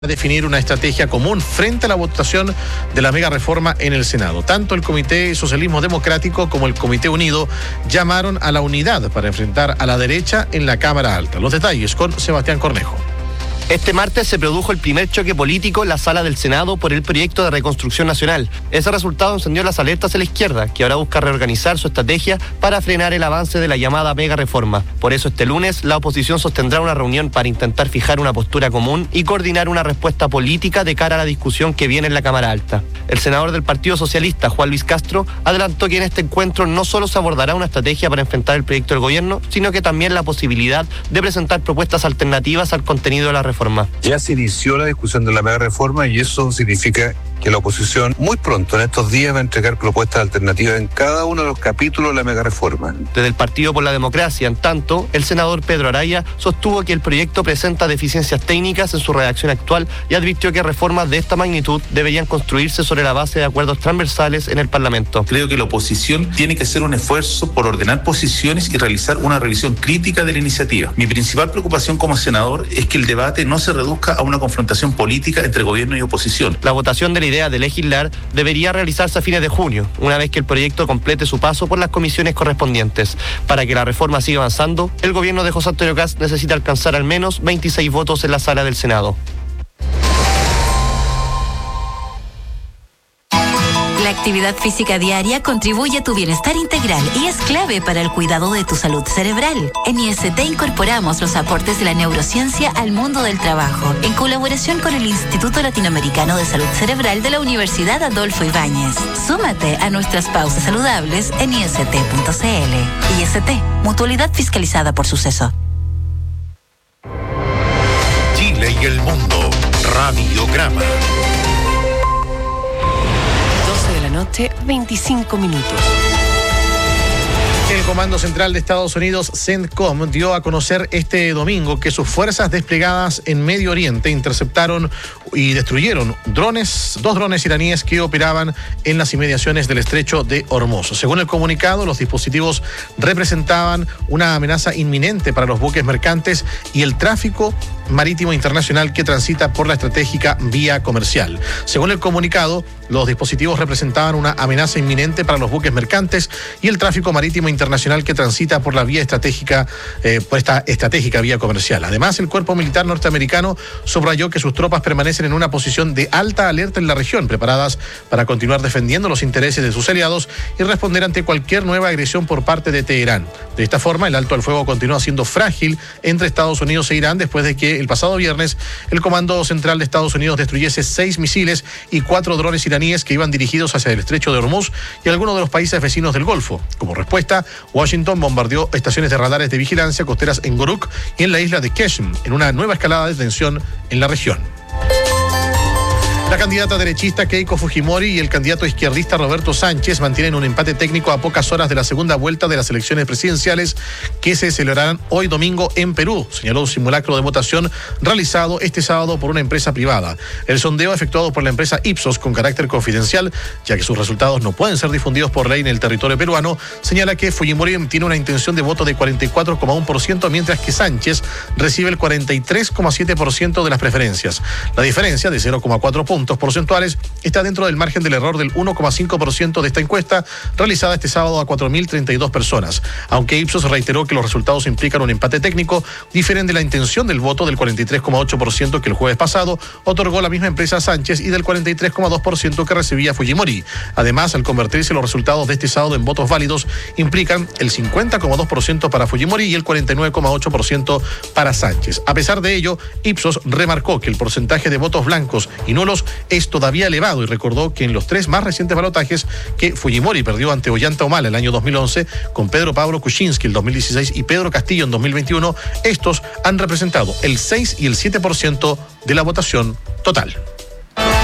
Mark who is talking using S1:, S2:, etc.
S1: definir una estrategia común frente a la votación de la mega reforma en el Senado. Tanto el Comité Socialismo Democrático como el Comité Unido llamaron a la unidad para enfrentar a la derecha en la Cámara Alta. Los detalles con Sebastián Cornejo.
S2: Este martes se produjo el primer choque político en la sala del Senado por el proyecto de reconstrucción nacional. Ese resultado encendió las alertas a la izquierda, que ahora busca reorganizar su estrategia para frenar el avance de la llamada mega reforma. Por eso este lunes la oposición sostendrá una reunión para intentar fijar una postura común y coordinar una respuesta política de cara a la discusión que viene en la Cámara Alta. El senador del Partido Socialista, Juan Luis Castro, adelantó que en este encuentro no solo se abordará una estrategia para enfrentar el proyecto del gobierno, sino que también la posibilidad de presentar propuestas alternativas al contenido de la reforma.
S3: Ya se inició la discusión de la mega reforma y eso significa que la oposición muy pronto, en estos días, va a entregar propuestas alternativas en cada uno de los capítulos de la mega reforma.
S2: Desde el Partido por la Democracia, en tanto, el senador Pedro Araya sostuvo que el proyecto presenta deficiencias técnicas en su redacción actual y advirtió que reformas de esta magnitud deberían construirse sobre la base de acuerdos transversales en el Parlamento.
S4: Creo que la oposición tiene que hacer un esfuerzo por ordenar posiciones y realizar una revisión crítica de la iniciativa. Mi principal preocupación como senador es que el debate no se reduzca a una confrontación política entre gobierno y oposición.
S2: La votación de la idea de legislar debería realizarse a fines de junio, una vez que el proyecto complete su paso por las comisiones correspondientes. Para que la reforma siga avanzando, el gobierno de José Antonio Kast necesita alcanzar al menos 26 votos en la sala del Senado.
S5: La actividad física diaria contribuye a tu bienestar integral y es clave para el cuidado de tu salud cerebral. En IST incorporamos los aportes de la neurociencia al mundo del trabajo, en colaboración con el Instituto Latinoamericano de Salud Cerebral de la Universidad Adolfo Ibáñez. Súmate a nuestras pausas saludables en ist.cl. IST, mutualidad fiscalizada por Suceso.
S6: Chile y el mundo, Radiograma.
S7: 25 minutos.
S1: El Comando Central de Estados Unidos, CENTCOM, dio a conocer este domingo que sus fuerzas desplegadas en Medio Oriente interceptaron y destruyeron dos drones iraníes que operaban en las inmediaciones del estrecho de Hormuz. Según el comunicado, los dispositivos representaban una amenaza inminente para los buques mercantes y el tráfico marítimo internacional que transita por la estratégica vía comercial. Según el comunicado, los dispositivos representaban una amenaza inminente para los buques mercantes y el tráfico marítimo internacional que transita por la vía estratégica, por esta estratégica vía comercial. Además, el cuerpo militar norteamericano subrayó que sus tropas permanecen en una posición de alta alerta en la región, preparadas para continuar defendiendo los intereses de sus aliados y responder ante cualquier nueva agresión por parte de Teherán. De esta forma, el alto al fuego continúa siendo frágil entre Estados Unidos e Irán después de que el pasado viernes el Comando Central de Estados Unidos destruyese 6 misiles y 4 drones iraníes que iban dirigidos hacia el estrecho de Hormuz y algunos de los países vecinos del Golfo. Como respuesta, Washington bombardeó estaciones de radares de vigilancia costeras en Goruk y en la isla de Qeshm, en una nueva escalada de tensión en la región. La candidata derechista Keiko Fujimori y el candidato izquierdista Roberto Sánchez mantienen un empate técnico a pocas horas de la segunda vuelta de las elecciones presidenciales que se celebrarán hoy domingo en Perú, señaló un simulacro de votación realizado este sábado por una empresa privada. El sondeo efectuado por la empresa Ipsos con carácter confidencial, ya que sus resultados no pueden ser difundidos por ley en el territorio peruano, señala que Fujimori tiene una intención de voto de 44,1%, mientras que Sánchez recibe el 43,7% de las preferencias. La diferencia de 0,4 puntos porcentuales está dentro del margen del error del 1,5% de esta encuesta realizada este sábado a 4.032 personas. Aunque Ipsos reiteró que los resultados implican un empate técnico, difieren de la intención del voto del 43,8% que el jueves pasado otorgó la misma empresa a Sánchez y del 43,2% que recibía Fujimori. Además, al convertirse los resultados de este sábado en votos válidos, implican el 50,2% para Fujimori y el 49,8% para Sánchez. A pesar de ello, Ipsos remarcó que el porcentaje de votos blancos y nulos es todavía elevado y recordó que en los 3 más recientes balotajes que Fujimori perdió ante Ollanta Humala el año 2011, con Pedro Pablo Kuczynski el 2016 y Pedro Castillo en 2021, estos han representado el 6 y el 7% de la votación total.